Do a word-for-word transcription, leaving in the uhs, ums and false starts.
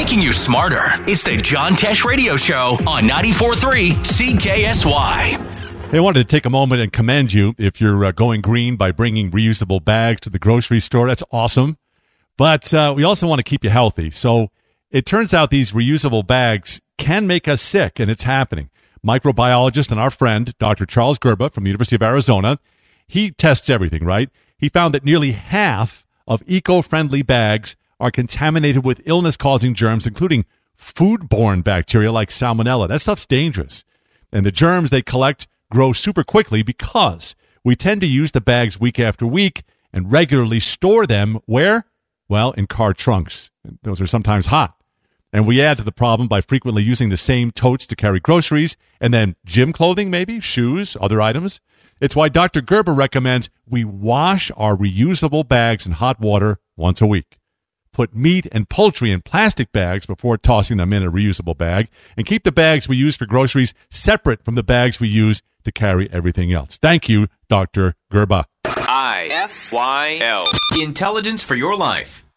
making you smarter. It's the John Tesh Radio Show on ninety-four point three C K S Y. Hey, I wanted to take a moment and commend you if you're uh, going green by bringing reusable bags to the grocery store. That's awesome. But uh, we also want to keep you healthy. So it turns out these reusable bags can make us sick, and it's happening. Microbiologist and our friend, Doctor Charles Gerba from the University of Arizona, he tests everything, right? He found that nearly half of eco-friendly bags are contaminated with illness-causing germs, including foodborne bacteria like salmonella. That stuff's dangerous. And the germs they collect grow super quickly because we tend to use the bags week after week and regularly store them where? Well, in car trunks. Those are sometimes hot. And we add to the problem by frequently using the same totes to carry groceries and then gym clothing, maybe, shoes, other items. It's why Doctor Gerber recommends we wash our reusable bags in hot water once a week. Put meat and poultry in plastic bags before tossing them in a reusable bag, and keep the bags we use for groceries separate from the bags we use to carry everything else. Thank you, Doctor Gerba. I F Y L. Intelligence for your life.